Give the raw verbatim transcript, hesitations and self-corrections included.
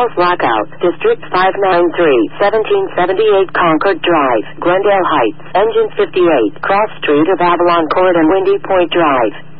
Health Lockout, District five ninety-three, seventeen seventy-eight Concord Drive, Glendale Heights, Engine fifty-eight, Cross Street of Avalon Court and Windy Point Drive.